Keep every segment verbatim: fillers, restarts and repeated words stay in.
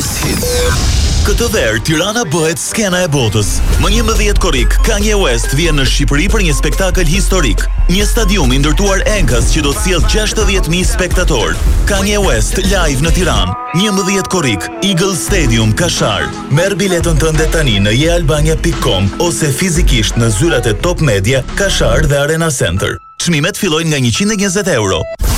Greatest Hits. Këtë verë, Tirana bëhet skena e botës. Më njëmbëdhjetë korrik, Kanye West vjen në Shqipëri për një spektakël historik. Një stadium i ndërtuar enkas që do të sjellë gjashtëdhjetë mijë spektatorë. Kanye West live në Tiranë. njëmbëdhjetë korrik, Eagle Stadium, Kashar. Merr biletën tënde tani në je albania pikë com ose fizikisht në zyrat e Top Media, Kashar dhe Arena Center. Çmimet fillojnë nga njëqind e njëzet euro.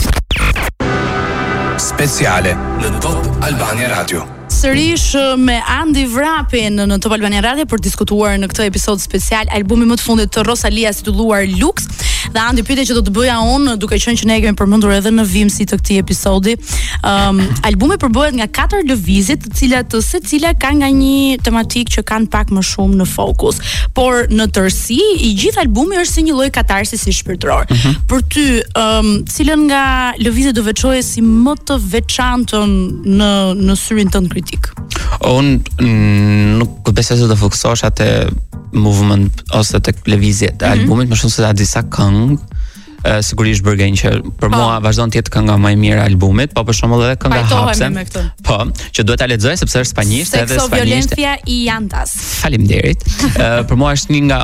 Speciale në Top Albania Radio. Sërish me Andi Vrapin në Top Albania Radio për diskutuar në këtë episod special albumi më të fundit të Rosalias titulluar Lux. Dhe Andi pyetja që do të bëja unë, duke qenë që ne e kemi përmendur edhe në vimësi të këtij episodi, um, albumi përbëhet nga katër lëvizje, të cilat secila ka nga një tematik që kanë pak më shumë në fokus. Por në tërësi, i gjithë albumi është si një lloj katarsisi shpirtëror. Uh-huh. Për ty, um, cilën nga lëvizjet do veçoje si më të veçantën në në syrin tënd kritik? Unë nuk besoj se do fokusohesh atë movement ose tek lëvizjet e albumit, më shumë se disa këngë. Uh, sigurisht Burgen që për po. mua vazhdon të jetë kënga më e mirë e albumit, po për shembull edhe kënga Hapse. Po, që duhet ta lexoj sepse është spanjisht edhe spanjisht. Violencia y llantas. Faleminderit. uh, për mua është një nga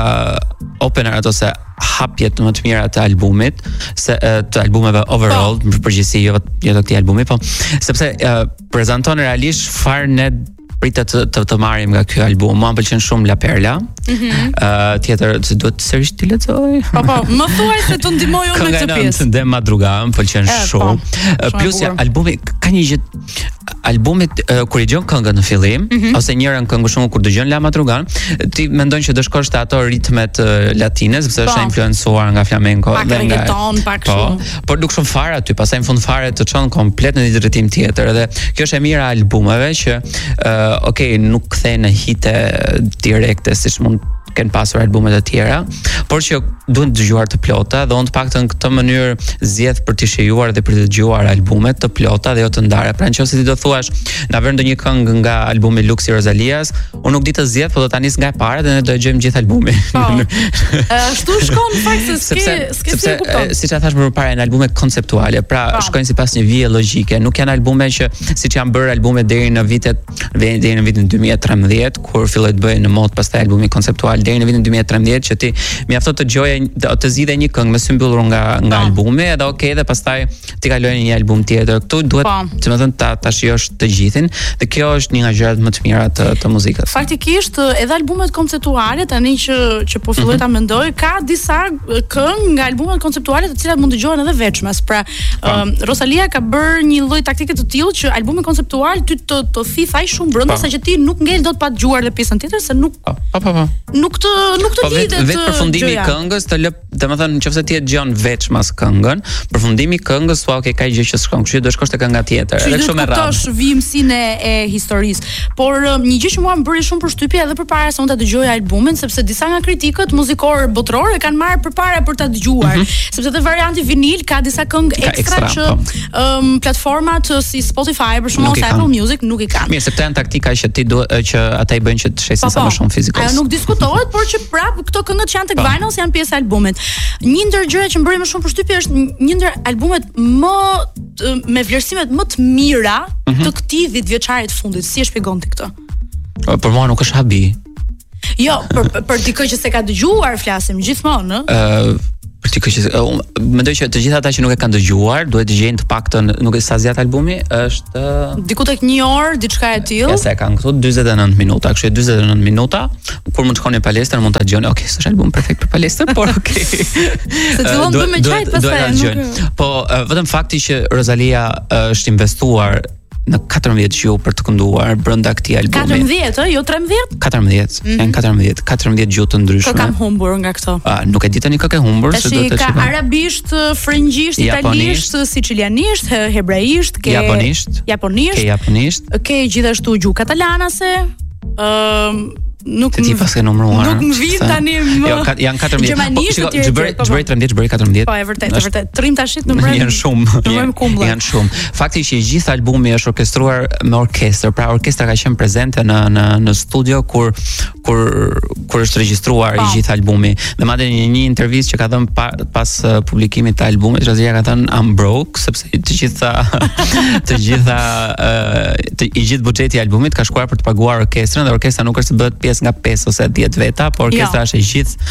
uh, openerat ose hapjet më të mira të albumit, se uh, të albumeve overall, në përgjithësi jo jo të këtij albumi, po sepse uh, prezanton realisht çfarë ne pritet të, të, të marrim nga ky album. Mua më pëlqen shumë La Perla. Mm-hmm. Uh, tjetër që duhet sërish ti lexoj. Po po, më thuaj se të ndihmoj unë në këtë pjesë. Kënga e Madruga më pëlqen e, shumë. Po, plus ja, albumi ka një gjë albumit uh, kur i dëgjon këngën në fillim, mm-hmm. ose njërin këngë shumë kur dëgjon La Madruga, ti mendon që do shkosh te ato ritmet uh, latine, sepse është influencuar nga flamenco dhe nga reggaeton, pak shumë. Po, por nuk shumë fare aty, pastaj në fund fare të çon komplet në një drejtim tjetër. Dhe kjo është e mira e albumeve që uh, okej, okay, nuk kthehen në hite direkte siç mund kanë pasur albumet e tjera, por që duhen dëgjuar të plota dhe unë të paktën këtë mënyrë zgjedh për të shijuar dhe për të dëgjuar albumet të plota dhe jo të ndara. Pra nëse ti do thuash, na vjen ndonjë këngë nga albumi Lux i Rosalias, unë nuk di të zgjedh, por do ta nis nga e para dhe ne do dëgjojmë gjithë albumin. Po. Ashtu shkon në fakt se s'ke s'ke si e kupton. Siç e thash më parë, janë albume konceptuale, pra pa. shkojnë sipas një vije logjike, nuk janë albume që siç janë bërë albumet deri në vitet deri në vitin dy mijë e trembëdhjetë kur filloi të bëhej në mod pastaj albumi konceptual deri në vitin dy mijë e trembëdhjetë që ti mjafton të dëgjoje të zgjidhe një këngë me sy mbyllur nga nga pa. albumi, edhe okay, dhe pastaj ti kalojnë në një album tjetër. Ktu duhet, domethënë ta ta shijosh të gjithin, dhe kjo është një nga gjërat më të mira të të muzikës. Faktikisht edhe albumet konceptuale tani që që po filloj ta mendoj, ka disa këngë nga albumet konceptuale të cilat mund dëgjohen edhe veçmas. Pra, um, Rosalia ka bërë një lloj taktike të tillë që albumi konceptual ty të të thithaj shumë brenda saqë ti nuk ngel dot pa dëgjuar edhe pjesën tjetër se nuk po po po. Nuk të nuk të lidhet. Vetë përfundimi i këngës të lë, domethënë nëse ti e dëgjon veçmas këngën, përfundimi i këngës thua okay, ka gjë që s'kon, kështu do shkosh te kënga tjetër. Edhe kështu me radhë. Ti kuptosh vimësinë e historisë. Por um, një gjë që mua më bëri shumë përshtypje edhe përpara se unë ta dëgjoj albumin, sepse disa nga kritikët muzikor botror e kanë marrë përpara për ta dëgjuar, mm-hmm. sepse te varianti vinil ka disa këngë ekstra, ekstra që um, platformat si Spotify për shembull ose Apple Music nuk i kanë. Mirë, sepse janë taktika që ti duhet që ata i bëjnë që të shesin sa më shumë fizikisht. Ajo nuk diskutohet, por që prap këto këngët që janë tek vinyl janë pjesë e albumit. Një ndër gjërat që më bëri më shumë përshtypje është një ndër albumet më me vlerësimet më të mira mm-hmm. të këtij dhjetëvjeçari të fundit. Si e shpjegon ti këtë? Për mua nuk është habi. Jo, për për dikë që s'e ka dëgjuar flasim gjithmonë, ë? Ë Për ti që uh, mendoj që të gjithë ata që nuk e kanë dëgjuar duhet të gjejnë të paktën, nuk e sa zgjat albumi, është diku tek një orë, diçka e tillë. Ja, se kanë këtu dyzet e nëntë minuta, kështu dyzet e nëntë minuta, kur mund të shkoni në palestër mund ta dëgjoni. Okej, s'është album perfekt për palestër, por okej. Se fillon të bëj me çaj pastaj nuk. Po uh, vetëm fakti që Rosalia uh, është investuar në katërmbëdhjetë gjuhë për të kënduar brenda këtij albumi. katërmbëdhjetë, ë, jo trembëdhjetë? katërmbëdhjetë, mm-hmm. janë katërmbëdhjetë, katërmbëdhjetë gjuhë të ndryshme. Kë kam humbur nga këto? Ah, nuk e di tani kë ke humbur, se do të shikoj. Ka arabisht, frëngjisht, italisht, sicilianisht, hebraisht, ke japonisht, japonisht, ke japonisht, ke gjithashtu gjuhë katalanase, ëm nuk ti pas ke numëruar. Nuk më vin tani më. Jo, janë katërmbëdhjet. Gjermanisht po, ç'bëri ç'bëri trembëdhjet, ç'bëri katërmbëdhjet. Po, e vërtet, e vërtet. Trim tashit në mbrëm. Janë shumë. Janë, janë shumë. Fakti që i gjithë albumi është orkestruar me orkestër, pra orkestra ka qenë prezente në në në studio kur kur kur është regjistruar i gjithë albumi. Dhe madje në një intervistë që ka dhënë pa, pas uh, publikimit të albumit, Rosalia ka thënë I'm broke, sepse të gjitha të gjitha uh, të, i gjithë buxheti i albumit ka shkuar për të paguar orkestrën, dhe orkestra nuk është se bëhet pjesë nga pesë ose dhjetë veta, por orkestra është e gjithë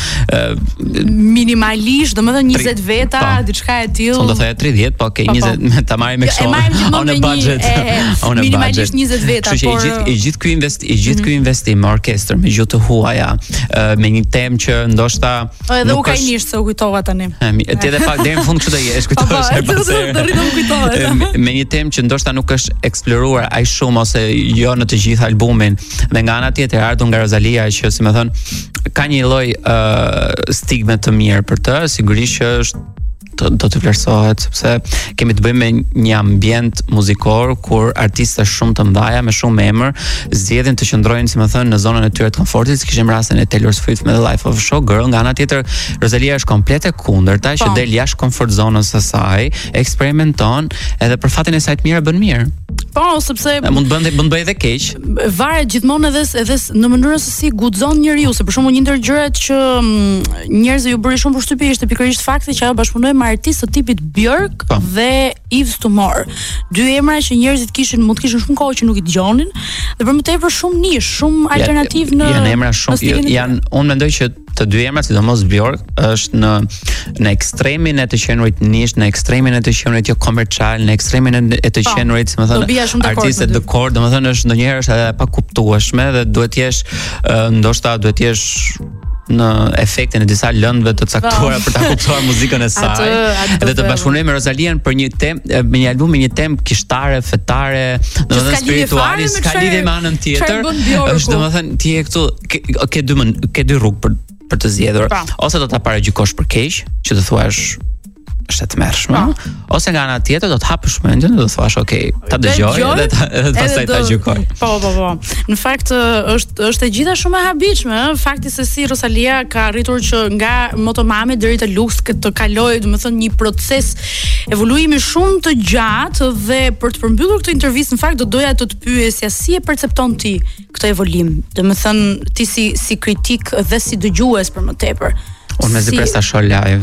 uh, minimalisht, domethënë njëzet veta, diçka e tillë. Son do thoya tridhjetë, po okay, njëzet ta marrim me kështu. On a budget. On a minimalisht njëzet veta, por i gjithë i gjithë ky invest i gjithë ky investim me orkestër, me gjuhë të huaja, me një temë që ndoshta edhe u ka nisht se u kujtova tani. Ti edhe pak deri në fund kështu do jesh, kujtohesh her pas here. Do rritem kujtohet. Me një temë që ndoshta nuk është eksploruar aq shumë ose jo në të gjithë albumin. Dhe nga ana tjetër ardhur nga Rosalia që si më thon ka një lloj uh, stigme të mirë për të, sigurisht që është do, do të vlerësohet, sepse kemi të bëjmë me një ambient muzikor kur artistë shumë të mëdha me shumë emër zgjedhin të qëndrojnë, si më thënë, në zonën e tyre të komfortit, si kishim rastin e Taylor Swift me The Life of a Showgirl. Nga ana tjetër, Rosalia është komplet e kundërta, që del jashtë komfort zonës së saj, eksperimenton, edhe për fatin e saj të mirë bën mirë. Po, sepse mund bën mund bëj edhe keq. Varet gjithmonë edhe edhe në mënyrën se si guxon njeriu, se për shembull një ndër gjërat që njerëzit ju bëri shumë përshtypje ishte pikërisht fakti që ajo bashkëpunoi me artistë të tipit Björk pa. dhe Yves Tumor. Dy emra që njerëzit kishin mund të kishin shumë kohë që nuk i dëgjonin, dhe për më tepër shumë nish, shumë alternativ në janë emra shumë janë unë mendoj që të dy emrat, sidomos Björk, është në në ekstremin e të qenurit nish, në ekstremin e të qenurit jo komercial, në ekstremin e të qenurit, si më thënë, artiste dekor, domethënë është ndonjëherë është edhe pa kuptueshme dhe duhet jesh uh, ndoshta duhet jesh në efektin e disa lëndëve të caktuara për ta kuptuar muzikën e saj. Edhe të bashkëpunoj me Rosalian për një temë, me një album me një temë kishtare, fetare, domethënë spirituale, s'ka lidhje me anën tjetër. Është domethënë ti je këtu ke, ke dy ke dy rrugë për për të zgjedhur. Ose do ta paragjykosh për keq, që të thuash është e tmerrshme, ose nga ana tjetër do të hapësh mendjen dhe do të thuash, ok, ta dëgjoj dhe pastaj ta gjykoj. Po, po, po. Në fakt është është e gjitha shumë e habitshme, ëh, fakti se si Rosalia ka arritur që nga Motomami deri te Lux të kalojë, domethënë një proces evoluimi shumë të gjatë, dhe për të përmbyllur këtë intervistë, në fakt do doja të të pyesja si e percepton ti këtë evolim, domethënë ti si si kritik dhe si dëgjues për më tepër. Unë me zi si... presta show live.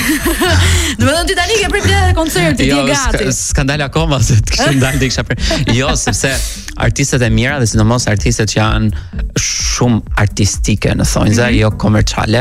Do të thonë ti tani ke prej biletë koncerti, ti je gati. Jo, skandal akoma se të kishim dalë të kisha për. Jo, sepse artistët e mira dhe sidomos artistët që janë shumë artistike në thonjza, mm-hmm. jo komerciale,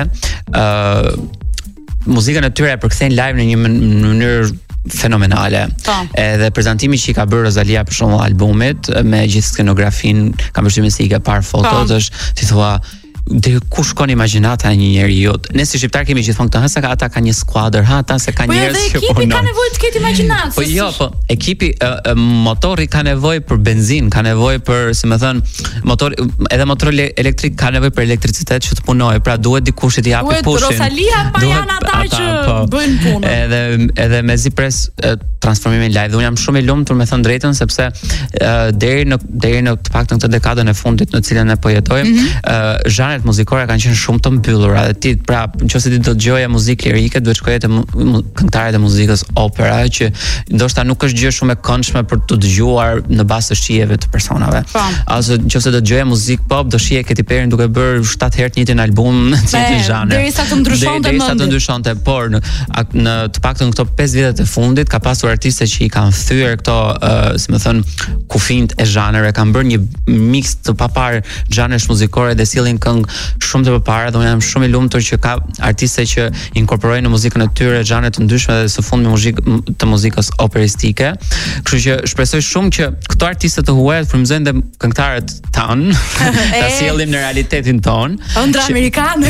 ë uh, muzikën e tyre e përkthejnë live në një mënyrë fenomenale. Ta. Edhe prezantimi që i ka bërë Rosalia për shembull albumit me gjithë skenografin, kam përshtypjen se i ka parë fotot, është si thua dhe ku shkon imagjinata e një njeriu. Ne si shqiptar kemi gjithmonë këtë, ha se ata kanë një skuadër, ha ata se kanë njerëz që punon. Po ekipi ka nevojë të ketë imagjinatë. Po jo, po ekipi uh, uh, motori ka nevojë për benzinë, ka nevojë për, si më thën, motor edhe motori elektrik ka nevojë për elektricitet që të punojë. Pra duhet dikush që t'i japë pushin. Duhet Rosalia pa janë ata që po, bëjnë punën. Edhe edhe mezi pres uh, transformimin live. Dhe unë jam shumë i lumtur me thënë drejtën, sepse uh, deri në deri në të paktën këtë dekadën e fundit në cilën ne po jetojmë, mm-hmm. uh, muzikore kanë qenë shumë të mbyllura, dhe ti pra nëse ti do të dëgjoje muzikë lirike duhet shkoje te këngëtarët e muzikës opera, që ndoshta nuk është gjë shumë e këndshme për të dëgjuar në bazë të shijeve të personave. Ose nëse do të dëgjoje muzikë pop, do shije Katy Perry duke bërë shtatë herë të njëjtin album në të njëjtin zhanër. Derisa të ndryshonte derisa të ndryshonte, por në, në të paktën këto pesë vitet e fundit ka pasur artistë që i kanë thyer këto, uh, si më thon, kufijt e zhanëreve, kanë bërë një mix të papar zhanresh muzikore dhe sillin këngë shumë të përpara, dhe unë jam shumë i lumtur që ka artiste që inkorporojnë në muzikën e tyre zhanre të ndryshme dhe së fundmi muzikë të muzikës operistike. Kështu që shpresoj shumë që këto artistë të huaj të frymëzojnë dhe këngëtarët tan, ta sjellim në realitetin ton. Ëndra amerikane.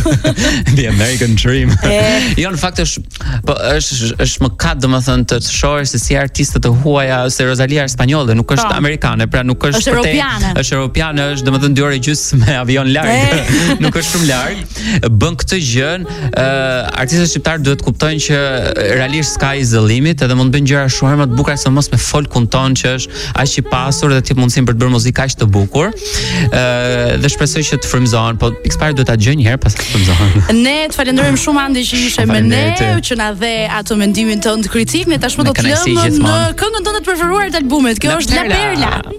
The American Dream. Jo, në fakt është po është është mëkat domethënë të shohësh se si artistët të huaja, se Rosalia është spanjolle, nuk është amerikane, pra nuk është europiane. Është europiane, është domethënë dy orë gjysmë me avion larg. nuk është shumë larg, bën këtë gjë, uh, artistët shqiptar duhet kuptojnë që realisht sky is the limit, edhe mund të bëjnë gjëra shumë më të bukura se mos me folkun ton që është aq i pasur dhe ti mundësinë për të bërë muzikë aq të bukur. Ë uh, dhe shpresoj që të frymëzohen, po X-Pair duhet ta gjej një herë pastaj frymëzohen. Ne të falenderojmë shumë Andi që ishe me ne, që na dhe ato mendimin tënd kritik. Ne tashmë do të lëmë në këngën tënde të preferuar të albumit. Kjo është La Perla.